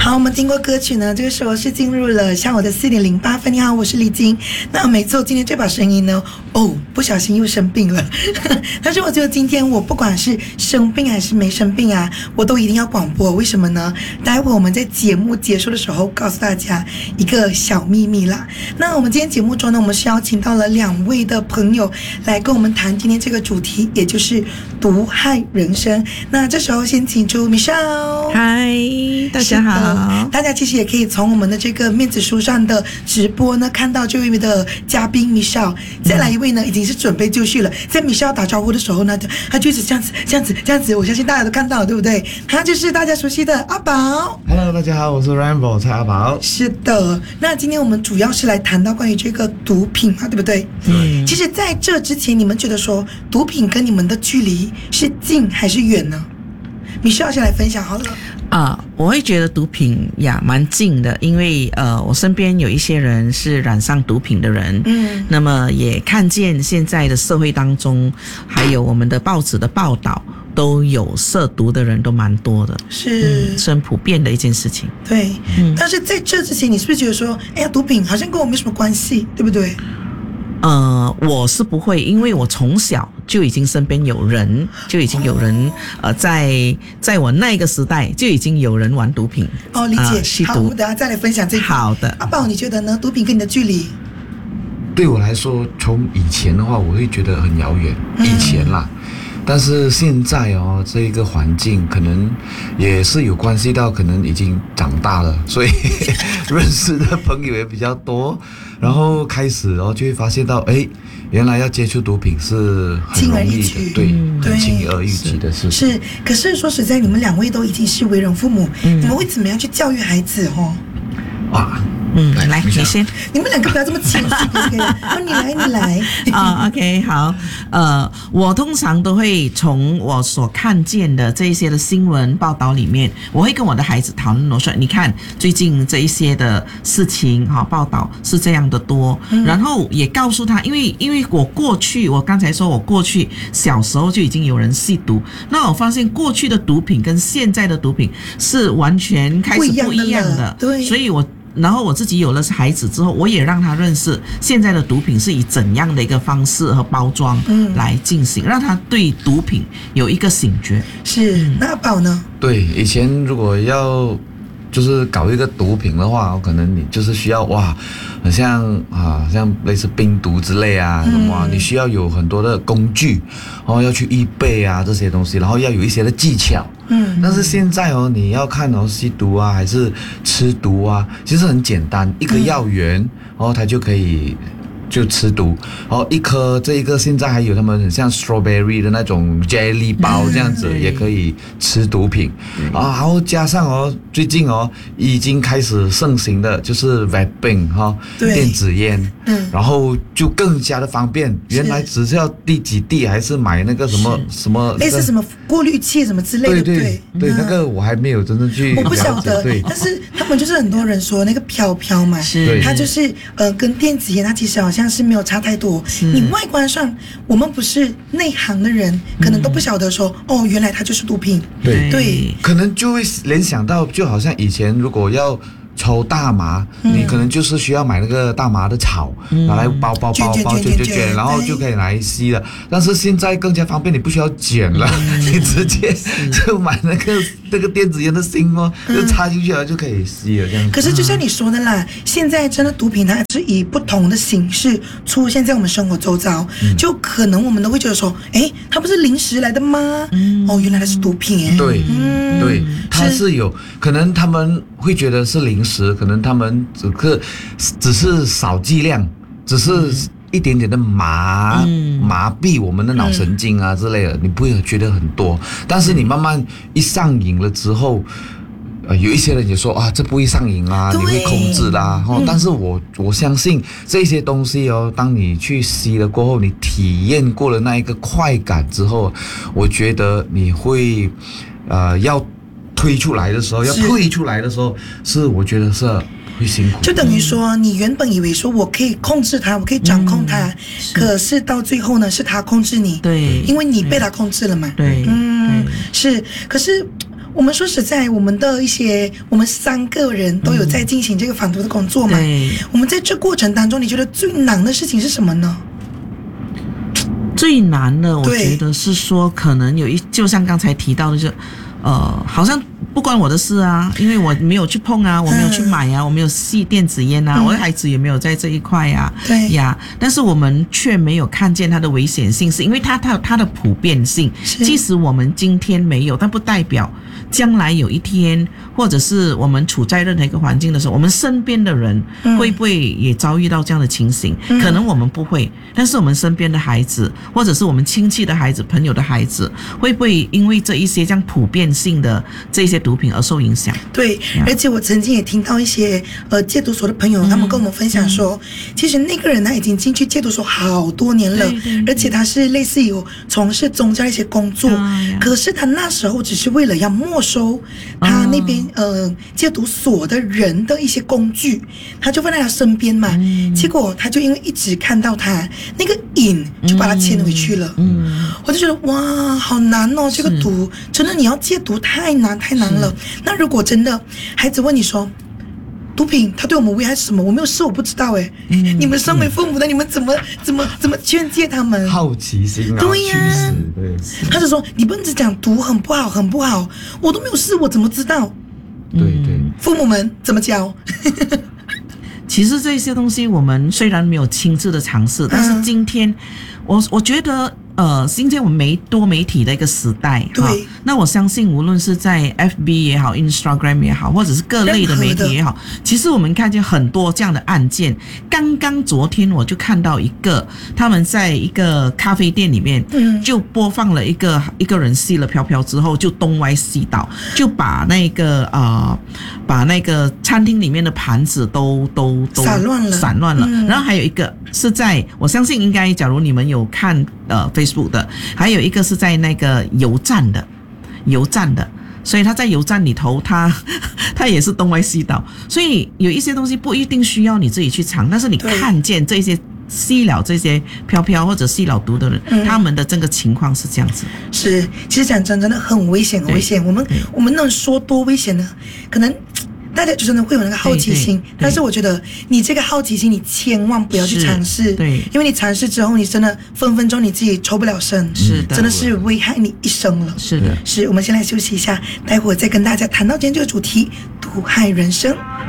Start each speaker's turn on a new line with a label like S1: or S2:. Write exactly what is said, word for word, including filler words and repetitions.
S1: 好，我们听过歌曲呢，这个时候是进入了下午的四点零八分。你好，我是丽晶。那没错，今天这把声音呢，哦，不小心又生病了。但是我觉得今天我不管是生病还是没生病啊，我都一定要广播。为什么呢？待会我们在节目结束的时候告诉大家一个小秘密啦。那我们今天节目中呢，我们是邀请到了两位的朋友来跟我们谈今天这个主题，也就是毒害人生。那这时候先请出 Michelle。
S2: 嗨，大家好。
S1: 大家其实也可以从我们的这个面子书上的直播呢，看到这位的嘉宾 Michelle。再来一位呢，已经是准备就绪了。在 Michelle 打招呼的时候呢，他就一直这样子、这样子、这样子，我相信大家都看到了，对不对？他就是大家熟悉的阿宝。
S3: Hello， 大家好，我是 Rainbow 蔡阿宝。
S1: 是的，那今天我们主要是来谈到关于这个毒品嘛，对不对？
S3: 嗯。
S1: 其实在这之前，你们觉得说毒品跟你们的距离是近还是远呢？Michelle先来分享好了。
S2: 啊、呃，我会觉得毒品呀蛮近的，因为呃，我身边有一些人是染上毒品的人，嗯，那么也看见现在的社会当中，还有我们的报纸的报道，都有涉毒的人都蛮多的，
S1: 是、嗯、
S2: 是很普遍的一件事情。
S1: 对，嗯，但是在这之前，你是不是觉得说，哎呀，毒品好像跟我没什么关系，对不对？
S2: 呃，我是不会，因为我从小就已经身边有人，就已经有人、哦、呃，在在我那个时代就已经有人玩毒品。
S1: 哦，理解。
S2: 呃、吸毒。
S1: 好，我们等下再来分享这个。
S2: 好的。
S1: 阿宝，你觉得呢？毒品跟你的距离？
S3: 对我来说，从以前的话，我会觉得很遥远，嗯、以前啦。但是现在哦，这一个环境可能也是有关系到，可能已经长大了，所以认识的朋友也比较多，然后开始哦就会发现到，哎，原来要接触毒品是很容易的，对，
S1: 嗯、
S3: 很轻而易举的事情。
S1: 是，可是说实在，你们两位都已经是为人父母，嗯、你们会怎么样去教育孩子哦？
S3: 哇。
S2: 嗯，来，你先。
S1: 你们两个不要这么谦虚，可以？哦，你来，你来。
S2: 啊、哦、，OK， 好。呃，我通常都会从我所看见的这一些的新闻报道里面，我会跟我的孩子讨论。我说，你看最近这一些的事情哈、哦，报道是这样的多，嗯、然后也告诉他，因为因为我过去，我刚才说我过去小时候就已经有人吸毒，那我发现过去的毒品跟现在的毒品是完全开始不一样的，
S1: 对，
S2: 所以我。然后我自己有了孩子之后，我也让他认识现在的毒品是以怎样的一个方式和包装来进行，嗯、让他对毒品有一个醒觉。
S1: 是，那阿宝呢？
S3: 对，以前如果要就是搞一个毒品的话，可能你就是需要哇，很像啊，像类似冰毒之类啊，什么、嗯，你需要有很多的工具，然后要去预备啊这些东西，然后要有一些的技巧。嗯，但是现在哦，你要看哦，吸毒啊还是吃毒啊，其实很简单，一个药源，嗯、然后它就可以就吃毒，然后一颗这一个现在还有他们很像 strawberry 的那种 jelly 包这样子，嗯、也可以吃毒品啊，然后加上哦，最近哦已经开始盛行的就是 vaping 哈、哦，电子烟，嗯，然后就更加的方便，原来只是要滴几滴，还是买那个什么什么
S1: 类似什么过滤器什么之类的，
S3: 对对
S1: 对，
S3: 对，嗯、那个我还没有真正去
S1: 我不晓得，
S3: 对，
S1: 但是他们就是很多人说那个飘飘嘛，
S2: 是，
S1: 它就是呃跟电子烟它其实好像。像是没有差太多，你外观上我们不是内行的人，可能都不晓得说、嗯、哦，原来它就是毒品。
S3: 对
S1: 对，
S3: 可能就会联想到，就好像以前如果要抽大麻、嗯，你可能就是需要买那个大麻的草，嗯、拿来包包包包卷卷卷，然后就可以来吸了。但是现在更加方便，你不需要卷了，嗯、你直接就买那个那个电子烟的芯哦，嗯、就插进去了就可以吸了这样子。
S1: 可是就像你说的啦，现在真的毒品它是以不同的形式出现在我们生活周遭，嗯、就可能我们都会觉得说，哎，它不是零食来的吗？嗯、哦，原来它是毒品哎。
S3: 对，嗯、对，它是有可能他们会觉得是零食。可能他们只是只是少剂量，只是一点点的麻、嗯、麻痹我们的脑神经啊之类的，你不会觉得很多。但是你慢慢一上瘾了之后，呃，有一些人也说啊，这不会上瘾啊，你会控制啦。哦，嗯、但是我我相信这些东西哦，当你去吸了过后，你体验过了那一个快感之后，我觉得你会呃要。推出来的时候，要退出来的时候，是我觉得是会辛苦。
S1: 就等于说，你原本以为说我可以控制它，我可以掌控它，嗯、是可是到最后呢，是它控制你。
S2: 对，
S1: 因为你被它控制了嘛。
S2: 对，
S1: 嗯，是。可是我们说实在，我们的一些我们三个人都有在进行这个反毒的工作嘛。
S2: 对，
S1: 我们在这过程当中，你觉得最难的事情是什么呢？
S2: 最难的，我
S1: 对
S2: 觉得是说，可能有一，就像刚才提到的，就呃，好像不关我的事啊，因为我没有去碰啊，我没有去买啊，我没有吸电子烟啊，
S1: 嗯
S2: 我的孩子也没有在这一块呀、啊，
S1: 对
S2: 呀，但是我们却没有看见它的危险性，是因为它它有它的普遍性。
S1: 是
S2: 即使我们今天没有，但不代表将来有一天，或者是我们处在任何一个环境的时候，我们身边的人会不会也遭遇到这样的情形？
S1: 嗯、
S2: 可能我们不会，但是我们身边的孩子，或者是我们亲戚的孩子、朋友的孩子，会不会因为这一些这样普遍性的这些毒品而受影响？
S1: 对，而且我曾经也听到一些呃戒毒所的朋友，他们跟我们分享说，嗯、其实那个人他已经进去戒毒所好多年了，
S2: 对对对，
S1: 而且他是类似有从事宗教一些工作，
S2: 啊、
S1: 可是他那时候只是为了要没收他那边、哦、呃戒毒所的人的一些工具，他就放在他身边嘛，嗯、结果他就因为一直看到他那个瘾，就把他牵回去了。
S2: 嗯，嗯
S1: 我就觉得哇，好难哦，这个毒真的你要戒毒太难太难了。那如果真的孩子问你说，毒品它对我们危害是什么？我没有试，我不知道哎。嗯、你们身为父母的，嗯、你们怎么怎么怎么劝诫他们？
S3: 好奇心啊，
S1: 对呀、啊，
S3: 对。
S1: 他就说你不能只讲毒很不好，很不好，我都没有试，我怎么知道？
S3: 对对，
S1: 父母们怎么教？
S2: 其实这些东西我们虽然没有亲自的尝试，但是今天我我觉得。呃，今天我们媒多媒体的一个时代，
S1: 对，
S2: 那我相信无论是在 F B 也好 ，Instagram 也好，或者是各类的媒体也好，其实我们看见很多这样的案件。刚刚昨天我就看到一个，他们在一个咖啡店里面，嗯，就播放了一个一个人吸了飘飘之后，就东歪西倒，就把那个呃，把那个餐厅里面的盘子都都都
S1: 散乱了，
S2: 散乱了。嗯、然后还有一个是在，我相信应该，假如你们有看呃 Facebook 的，还有一个是在那个油站的，油站的，所以他在油站里头，他他也是东歪西倒，所以有一些东西不一定需要你自己去尝，但是你看见这些吸了这些飘飘或者吸了毒的人，嗯、他们的这个情况是这样子。
S1: 是，其实讲真，真的很危险，很危险。我们我们能说多危险呢？可能。大家就真的会有那个好奇心，但是我觉得你这个好奇心，你千万不要去尝试，
S2: 对，
S1: 因为你尝试之后，你真的分分钟你自己抽不了身，
S2: 是的，
S1: 真的是危害你一生了。
S2: 是的，
S1: 是我们先来休息一下，待会儿再跟大家谈到今天这个主题——毒害人生。